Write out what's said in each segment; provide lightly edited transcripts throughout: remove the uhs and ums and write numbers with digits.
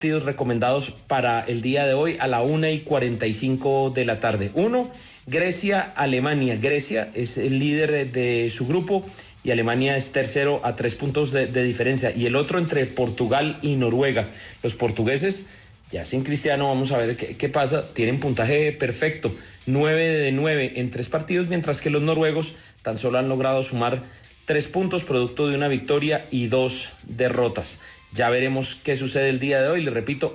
partidos recomendados para el día de hoy a la 1:45 de la tarde. Uno, Grecia-Alemania. Grecia es el líder de su grupo y Alemania es tercero a 3 puntos de diferencia. Y el otro entre Portugal y Noruega. Los portugueses, ya sin Cristiano, vamos a ver qué pasa, tienen puntaje perfecto, 9 de 9 en 3 partidos, mientras que los noruegos tan solo han logrado sumar 3 puntos, producto de una victoria y 2 derrotas. Ya veremos qué sucede el día de hoy. Les repito,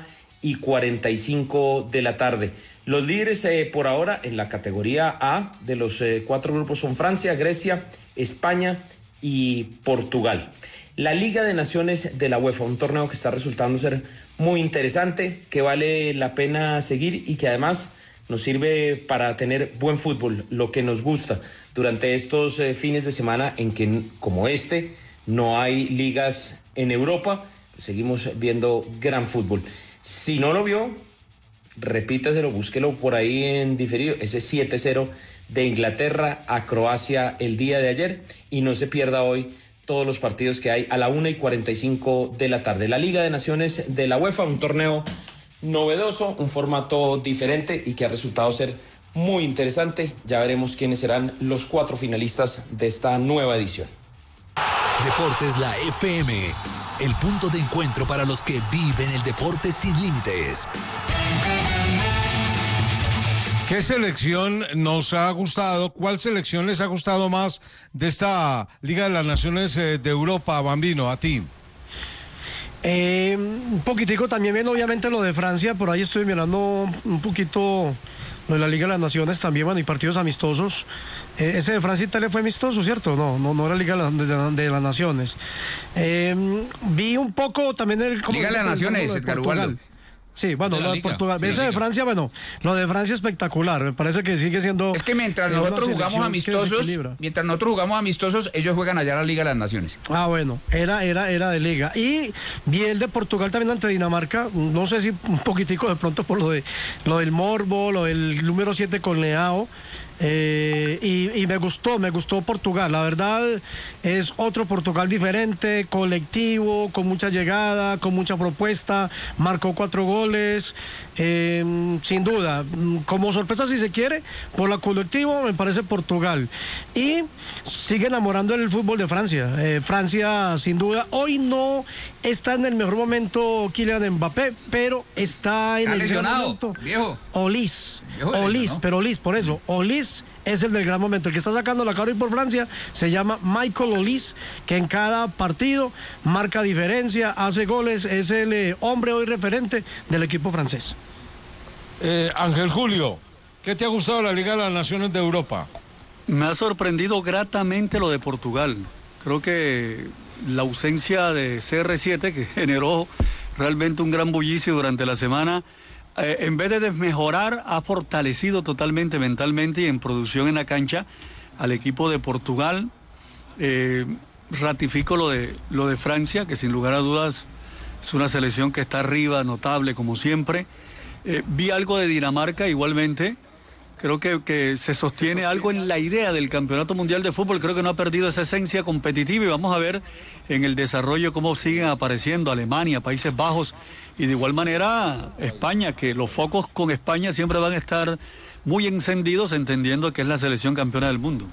1:45 de la tarde. Los líderes por ahora en la categoría A de los 4 grupos son Francia, Grecia, España y Portugal. La Liga de Naciones de la UEFA, un torneo que está resultando ser muy interesante, que vale la pena seguir y que además nos sirve para tener buen fútbol, lo que nos gusta durante estos fines de semana en que, como este, no hay ligas en Europa. Seguimos viendo gran fútbol. Si no lo vio, repítaselo, búsquelo por ahí en diferido, ese 7-0 de Inglaterra a Croacia el día de ayer, y no se pierda hoy todos los partidos que hay a la 1:45 de la tarde. La Liga de Naciones de la UEFA, un torneo novedoso, un formato diferente y que ha resultado ser muy interesante. Ya veremos quiénes serán los 4 finalistas de esta nueva edición. Deportes La FM, el punto de encuentro para los que viven el deporte sin límites. ¿Qué selección nos ha gustado? ¿Cuál selección les ha gustado más de esta Liga de las Naciones de Europa, Bambino, a ti? Un poquitico también bien, obviamente lo de Francia, por ahí estoy mirando un poquito lo de la Liga de las Naciones también, bueno, y partidos amistosos. Ese de Francia y Italia fue amistoso, ¿cierto? No era Liga de las Naciones. Vi un poco también Liga de las Naciones, Edgar Ubaldo. Sí, bueno, lo de Portugal. Ese de Francia, bueno, lo de Francia espectacular. Me parece que sigue siendo. Es que mientras nosotros jugamos amistosos, ellos juegan allá la Liga de las Naciones. Ah, bueno, era de Liga. Y vi el de Portugal también ante Dinamarca. No sé si un poquitico de pronto por lo del morbo, lo del número 7 con Leao. Y me gustó Portugal. La verdad es otro Portugal diferente, colectivo, con mucha llegada, con mucha propuesta, marcó 4 goles, sin duda, como sorpresa si se quiere, por la colectivo me parece Portugal. Y sigue enamorando el fútbol de Francia. Francia sin duda, hoy no está en el mejor momento Kylian Mbappé, pero está en el gran momento. Viejo. Olís, por eso, Olís es el del gran momento. El que está sacando la cara hoy por Francia se llama Michael Olís, que en cada partido marca diferencia, hace goles, es el hombre hoy referente del equipo francés. Ángel Julio, ¿qué te ha gustado de la Liga de las Naciones de Europa? Me ha sorprendido gratamente lo de Portugal. Creo que la ausencia de CR7, que generó realmente un gran bullicio durante la semana, en vez de desmejorar, ha fortalecido totalmente mentalmente y en producción en la cancha al equipo de Portugal. Ratifico lo de Francia, que sin lugar a dudas es una selección que está arriba, notable como siempre. Vi algo de Dinamarca igualmente. Creo que se sostiene algo en la idea del Campeonato Mundial de Fútbol. Creo que no ha perdido esa esencia competitiva y vamos a ver en el desarrollo cómo siguen apareciendo Alemania, Países Bajos y de igual manera España, que los focos con España siempre van a estar muy encendidos, entendiendo que es la selección campeona del mundo.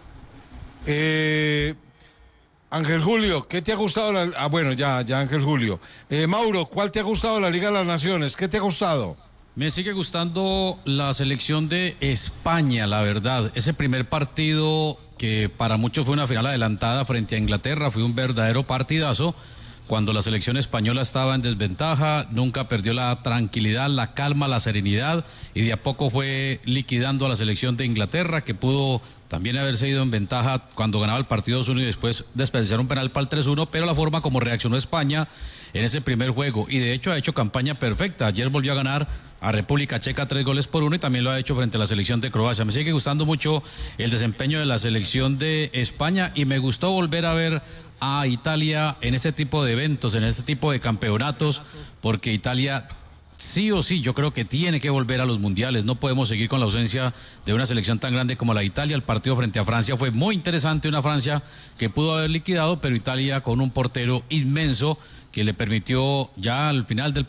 Ángel Julio, ¿qué te ha gustado? Bueno, ya Ángel Julio. Mauro, ¿cuál te ha gustado de la Liga de las Naciones? ¿Qué te ha gustado? Me sigue gustando la selección de España, la verdad. Ese primer partido que para muchos fue una final adelantada frente a Inglaterra, fue un verdadero partidazo. Cuando la selección española estaba en desventaja, nunca perdió la tranquilidad, la calma, la serenidad, y de a poco fue liquidando a la selección de Inglaterra, que pudo también haberse ido en ventaja cuando ganaba el partido 2-1 y después desperdiciar un penal para el 3-1, pero la forma como reaccionó España en ese primer juego, y de hecho ha hecho campaña perfecta. Ayer volvió a ganar a República Checa 3-1 y también lo ha hecho frente a la selección de Croacia. Me sigue gustando mucho el desempeño de la selección de España y me gustó volver a ver a Italia en este tipo de eventos, en este tipo de campeonatos, porque Italia sí o sí yo creo que tiene que volver a los mundiales. No podemos seguir con la ausencia de una selección tan grande como la de Italia. El partido frente a Francia fue muy interesante, una Francia que pudo haber liquidado, pero Italia con un portero inmenso que le permitió ya al final del